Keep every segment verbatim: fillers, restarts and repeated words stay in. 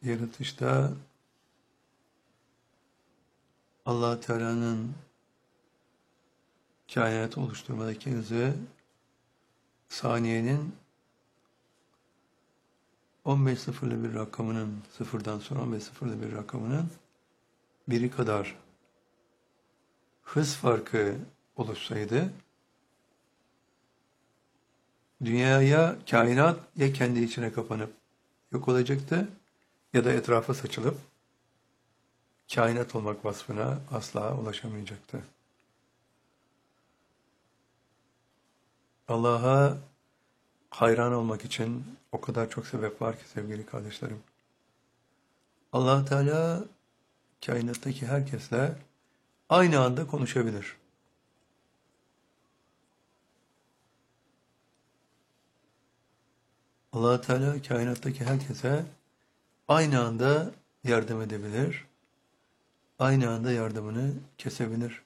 yaratışta Allah Teala'nın kainat oluşturmadaki hızı saniyenin on beş sıfırlı bir rakamının, sıfırdan sonra on beş sıfırlı bir rakamının biri kadar hız farkı oluşsaydı, dünyaya, kainat ya kendi içine kapanıp yok olacaktı ya da etrafa saçılıp kainat olmak vasfına asla ulaşamayacaktı. Allah'a hayran olmak için o kadar çok sebep var ki sevgili kardeşlerim. Allah Teala kainattaki herkesle aynı anda konuşabilir. Allah Teala kainattaki herkese aynı anda yardım edebilir. Aynı anda yardımını kesebilir.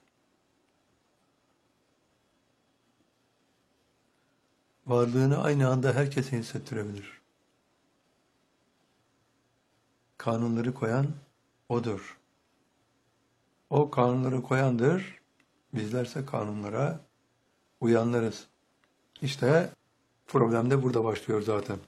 Varlığını aynı anda herkese hissettirebilir. Kanunları koyan O'dur. O kanunları koyandır. Bizlerse kanunlara uyanlarız. İşte problem de burada başlıyor zaten.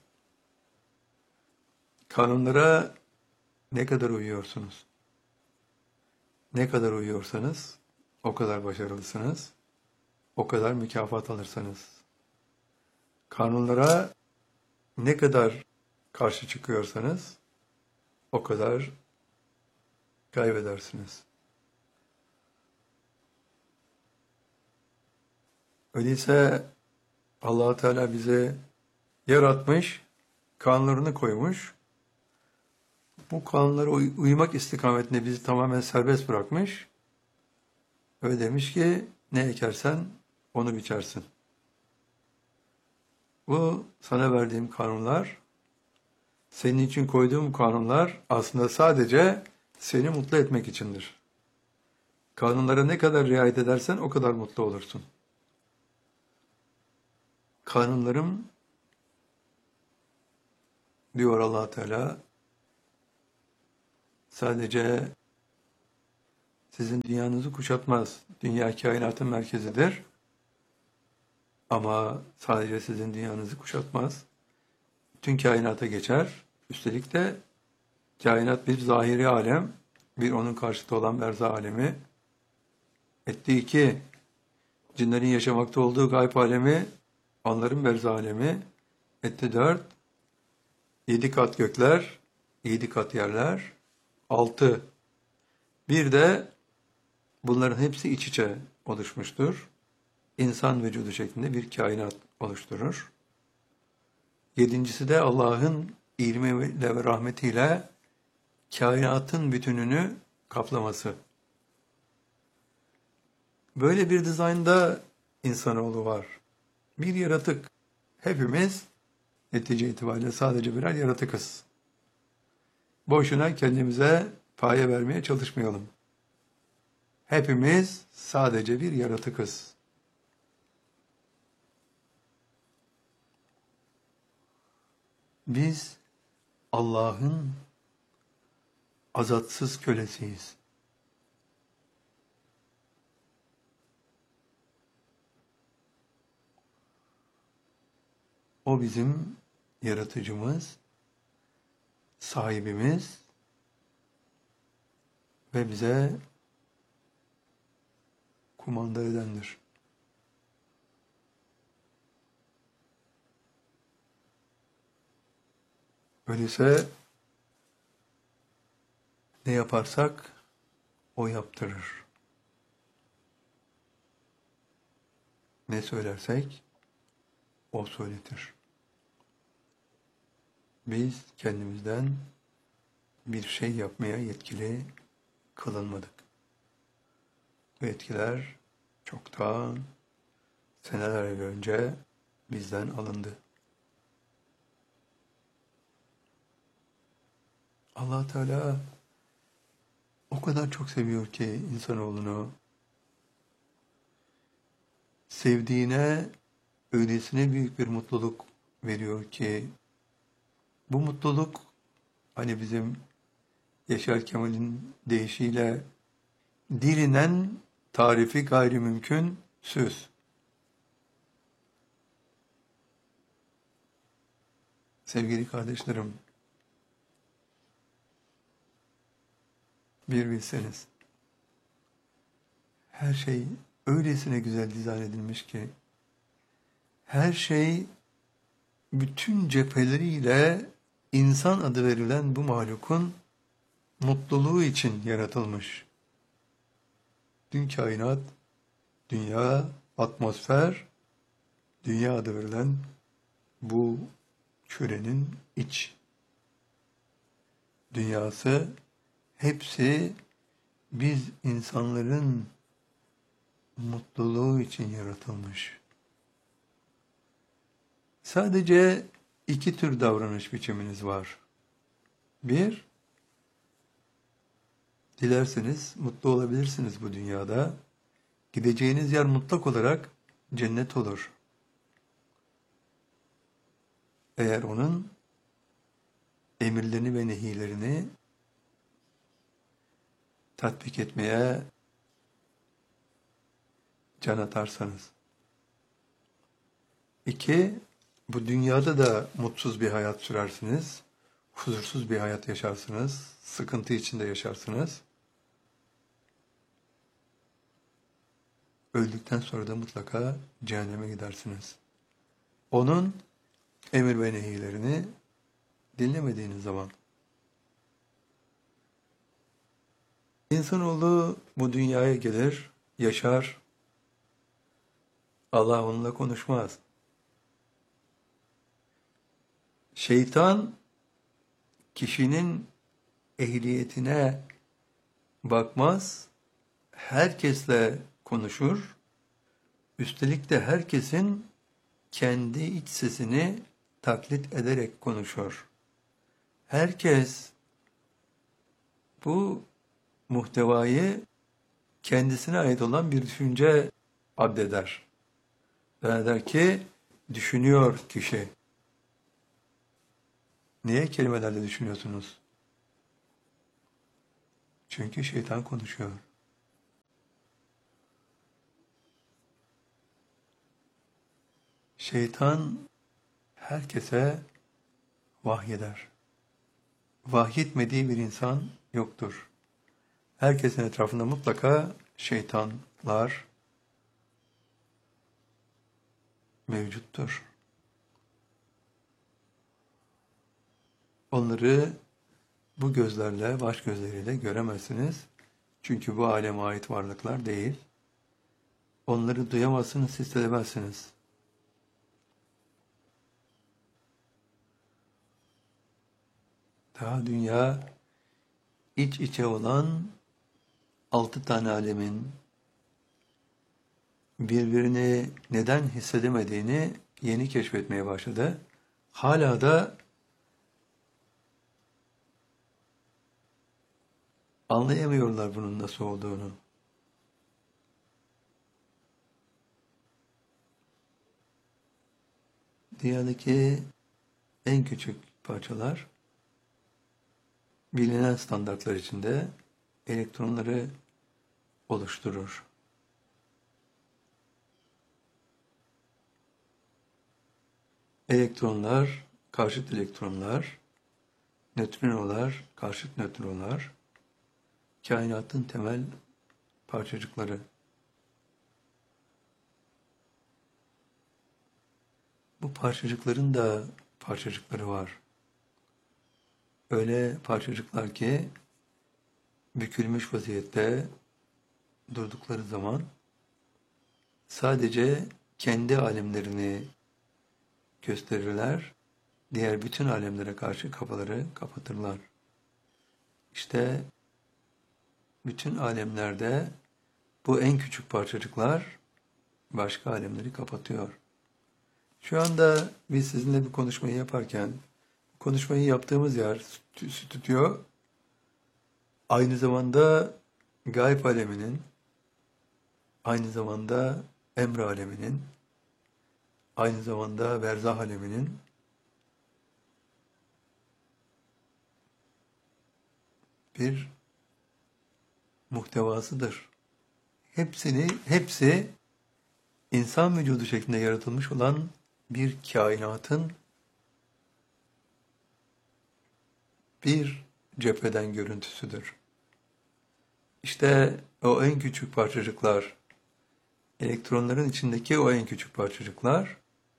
Kanunlara ne kadar uyuyorsunuz? Ne kadar uyuyorsanız o kadar başarılısınız. O kadar mükafat alırsınız. Kanunlara ne kadar karşı çıkıyorsanız o kadar kaybedersiniz. Öyleyse Allah Teala bize yaratmış, kanunlarını koymuş. Bu kanunlara uy- uymak istikametinde bizi tamamen serbest bırakmış. Öyle demiş ki ne ekersen onu biçersin. Bu sana verdiğim kanunlar, senin için koyduğum kanunlar aslında sadece seni mutlu etmek içindir. Kanunlara ne kadar riayet edersen o kadar mutlu olursun. Kanunlarım, diyor Allah Teala, sadece sizin dünyanızı kuşatmaz. Dünya kainatın merkezidir. Ama sadece sizin dünyanızı kuşatmaz. Bütün kainata geçer. Üstelik de kainat bir zahiri alem, bir onun karşıtı olan berza alemi. Etti iki, cinlerin yaşamakta olduğu gayb alemi, onların berza alemi. Etti dört, yedi kat gökler, yedi kat yerler. Altı, bir de bunların hepsi iç içe oluşmuştur. İnsan vücudu şeklinde bir kainat oluşturur. Yedincisi de Allah'ın ilmiyle ve rahmetiyle kainatın bütününü kaplaması. Böyle bir dizaynda insanoğlu var. Bir yaratık. Hepimiz netice itibariyle sadece birer yaratıkız. Boşuna kendimize paye vermeye çalışmayalım. Hepimiz sadece bir yaratıkız. Biz Allah'ın azatsız kölesiyiz. O bizim yaratıcımız, sahibimiz ve bize kumanda edendir. Öyleyse ne yaparsak o yaptırır. Ne söylersek o söyletir. Biz kendimizden bir şey yapmaya yetkili kılınmadık. Bu yetkiler çoktan seneler önce bizden alındı. Allah Teala o kadar çok seviyor ki insanoğlunu. Sevdiğine öylesine büyük bir mutluluk veriyor ki bu mutluluk Hani bizim Yaşar Kemal'in deyişiyle dilinen tarifi gayrimümkün söz. Sevgili kardeşlerim, bir bilseniz, her şey öylesine güzel dizayn edilmiş ki, her şey bütün cepheleriyle insan adı verilen bu mahlukun mutluluğu için yaratılmış. Dün kainat, dünya, atmosfer, dünya adı verilen bu kürenin iç dünyası, hepsi biz insanların mutluluğu için yaratılmış. Sadece iki tür davranış biçiminiz var. Bir, dilerseniz mutlu olabilirsiniz bu dünyada. Gideceğiniz yer mutlak olarak cennet olur. Eğer onun emirlerini ve nehilerini tatbik etmeye can atarsanız. İki, bu dünyada da mutsuz bir hayat sürersiniz. Huzursuz bir hayat yaşarsınız. Sıkıntı içinde yaşarsınız. Öldükten sonra da mutlaka cehenneme gidersiniz. Onun emir ve nehilerini dinlemediğiniz zaman. İnsanoğlu bu dünyaya gelir, yaşar. Allah onunla konuşmaz. Şeytan kişinin ehliyetine bakmaz, herkesle konuşur. Üstelik de herkesin kendi iç sesini taklit ederek konuşur. Herkes bu muhtevayı kendisine ait olan bir düşünce addeder. Ve der ki, düşünüyor kişi. Niye kelimelerle düşünüyorsunuz? Çünkü şeytan konuşuyor. Şeytan herkese vahyeder. Vahyetmediği bir insan yoktur. Herkesin etrafında mutlaka şeytanlar mevcuttur. Onları bu gözlerle, baş gözleriyle göremezsiniz. Çünkü bu aleme ait varlıklar değil. Onları duyamazsınız, hissedemezsiniz. Daha dünya iç içe olan altı tane alemin birbirini neden hissedemediğini yeni keşfetmeye başladı. Hala da anlayamıyorlar bunun nasıl olduğunu. Dünyadaki en küçük parçalar bilinen standartlar içinde elektronları oluşturur. Elektronlar, karşıt elektronlar, nötrinolar, karşıt nötrinolar, kainatın temel parçacıkları. Bu parçacıkların da parçacıkları var. Öyle parçacıklar ki bükülmüş vaziyette durdukları zaman sadece kendi alemlerini gösterirler, diğer bütün alemlere karşı kafaları kapatırlar. İşte bütün alemlerde bu en küçük parçacıklar başka alemleri kapatıyor. Şu anda biz sizinle bir konuşmayı yaparken, konuşmayı yaptığımız yer, stüdyo, aynı zamanda gayb aleminin, aynı zamanda emr aleminin, aynı zamanda berzah aleminin bir muhtevasıdır. Hepsini, hepsi insan vücudu şeklinde yaratılmış olan bir kainatın bir cepheden görüntüsüdür. İşte o en küçük parçacıklar, elektronların içindeki o en küçük parçacıklar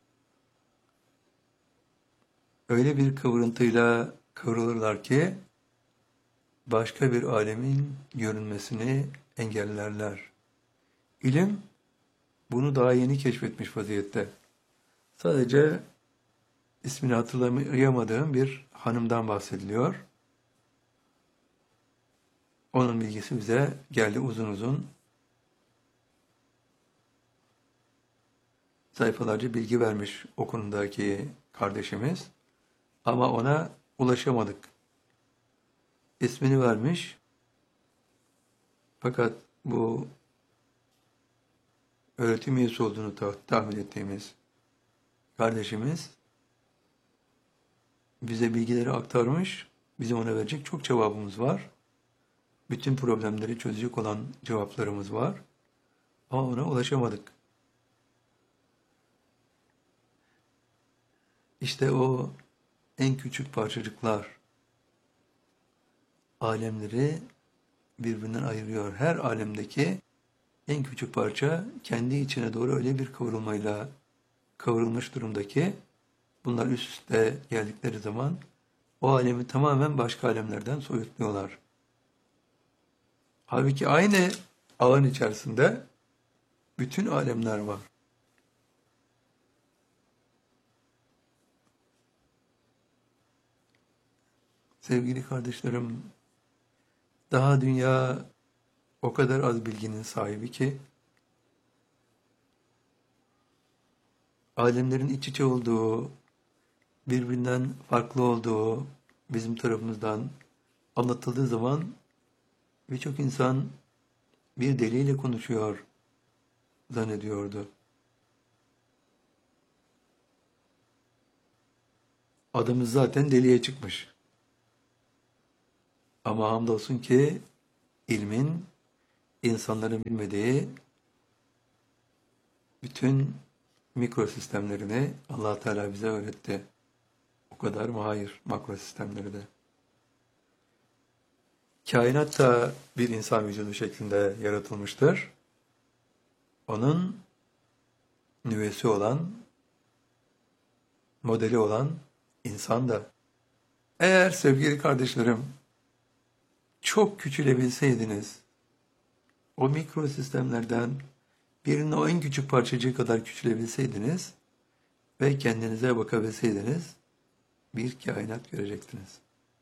öyle bir kıvrıntıyla kıvrılırlar ki başka bir alemin görünmesini engellerler. İlim bunu daha yeni keşfetmiş vaziyette. Sadece ismini hatırlayamadığım bir hanımdan bahsediliyor. Onun bilgisi bize geldi uzun uzun. Sayfalarca bilgi vermiş o konudaki kardeşimiz. Ama ona ulaşamadık. İsmini vermiş. Fakat bu öğretim üyesi olduğunu tahmin ettiğimiz kardeşimiz bize bilgileri aktarmış. Bizim ona verecek çok cevabımız var. Bütün problemleri çözecek olan cevaplarımız var. Ama ona ulaşamadık. İşte o en küçük parçacıklar alemleri birbirinden ayırıyor. Her alemdeki en küçük parça kendi içine doğru öyle bir kıvrılmayla kıvrılmış durumdaki bunlar üst üste geldikleri zaman o alemi tamamen başka alemlerden soyutluyorlar. Halbuki aynı alan içerisinde bütün alemler var. Sevgili kardeşlerim, daha dünya o kadar az bilginin sahibi ki alemlerin iç içe olduğu, birbirinden farklı olduğu bizim tarafımızdan anlatıldığı zaman birçok insan bir deliyle konuşuyor zannediyordu. Adımız zaten deliye çıkmış. Ama hamdolsun ki ilmin, insanların bilmediği bütün mikro sistemlerini Allah Teala bize öğretti. O kadar mı? Hayır, makro sistemleri de. Kainat da bir insan vücudu şeklinde yaratılmıştır. Onun nüvesi olan, modeli olan insan da. Eğer sevgili kardeşlerim çok küçülebilseydiniz, o mikro sistemlerden birinin o en küçük parçacığı kadar küçülebilseydiniz ve kendinize bakabilseydiniz bir kainat görecektiniz.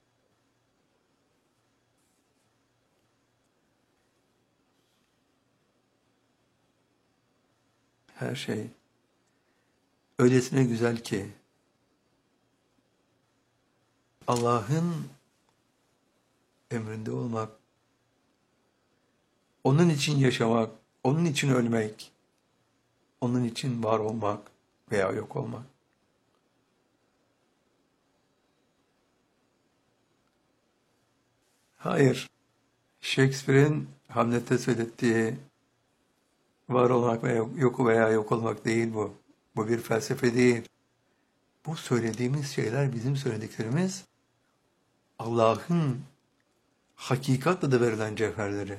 Her şey öylesine güzel ki Allah'ın emrinde olmak, onun için yaşamak, onun için ölmek, onun için var olmak veya yok olmak. Hayır, Shakespeare'in Hamlet'te söylettiği var olmak veya yok veya yok olmak değil bu. Bu bir felsefe değil. Bu söylediğimiz şeyler, bizim söylediklerimiz Allah'ın hakikat adı verilen cevherleri.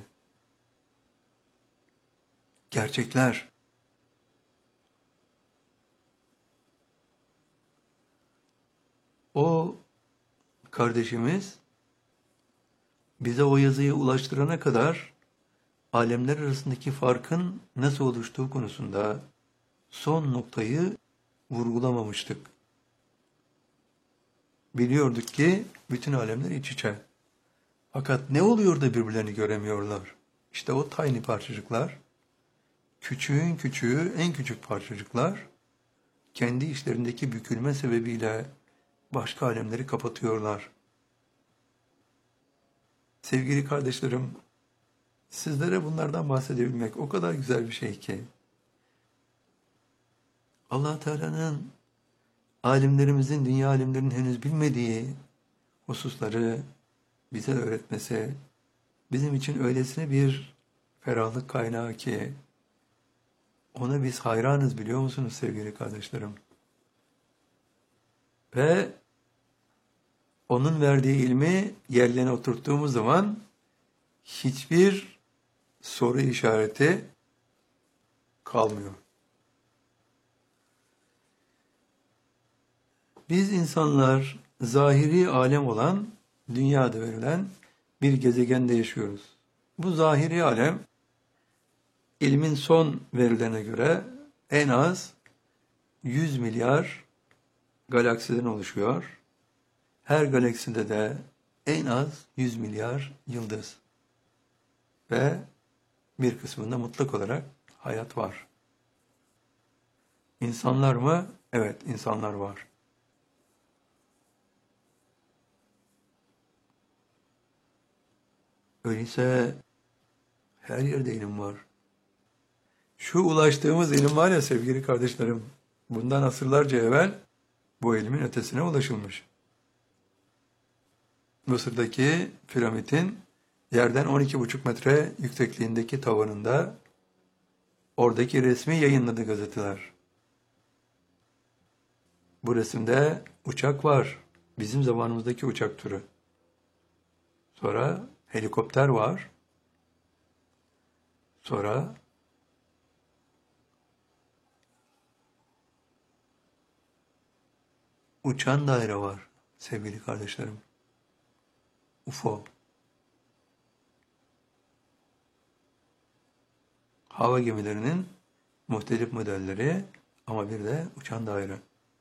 Gerçekler. O kardeşimiz bize o yazıyı ulaştırana kadar alemler arasındaki farkın nasıl oluştuğu konusunda son noktayı vurgulamamıştık. Biliyorduk ki bütün alemler iç içe. Fakat ne oluyor da birbirlerini göremiyorlar? İşte o tiny parçacıklar, küçüğün küçüğü en küçük parçacıklar, kendi işlerindeki bükülme sebebiyle başka alemleri kapatıyorlar. Sevgili kardeşlerim, sizlere bunlardan bahsedebilmek o kadar güzel bir şey ki. Allah Teala'nın alimlerimizin, dünya alimlerinin henüz bilmediği hususları bize öğretmesi bizim için öylesine bir ferahlık kaynağı ki ona biz hayranız, biliyor musunuz sevgili kardeşlerim? Ve onun verdiği ilmi yerlerine oturttuğumuz zaman hiçbir soru işareti kalmıyor. Biz insanlar zahiri alem olan dünyada verilen bir gezegende yaşıyoruz. Bu zahiri alem ilmin son verilerine göre en az yüz milyar galaksiden oluşuyor. Her galakside de en az yüz milyar yıldız ve bir kısmında mutlak olarak hayat var. İnsanlar mı? Evet, insanlar var. Öyleyse her yerde ilim var. Şu ulaştığımız ilim var ya sevgili kardeşlerim, bundan asırlarca evvel bu ilmin ötesine ulaşılmış. Mısır'daki piramidin yerden on iki buçuk metre yüksekliğindeki tavanında oradaki resmi yayınladı gazeteler. Bu resimde uçak var. Bizim zamanımızdaki uçak türü. Sonra helikopter var. Sonra uçan daire var sevgili kardeşlerim. U F O. Hava gemilerinin muhtelif modelleri ama bir de uçan daire.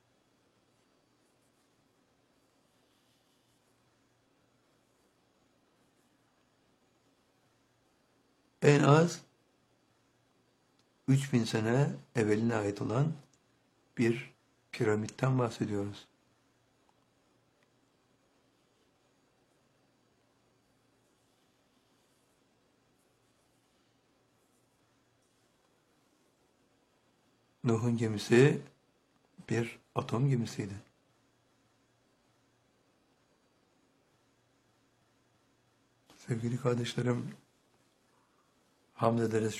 En az üç bin sene evveline ait olan bir piramitten bahsediyoruz. Nuh'un gemisi bir atom gemisiydi. Sevgili kardeşlerim, hamd ederiz.